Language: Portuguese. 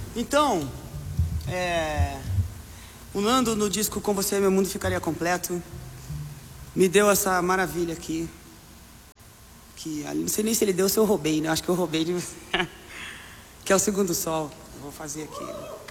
Então, o Nando no disco Com Você Meu Mundo Ficaria Completo me deu essa maravilha aqui. Que não sei nem se ele deu ou se eu roubei, né? Acho que eu roubei de você. Que é o Segundo Sol. Eu vou fazer aqui.